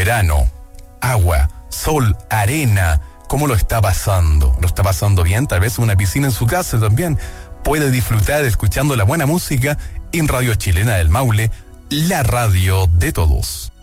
verano, agua, sol, arena. ¿Cómo lo está pasando? ¿Lo está pasando bien? Tal vez en una piscina en su casa también. Puede disfrutar escuchando la buena música en Radio Chilena del Maule, la radio de todos.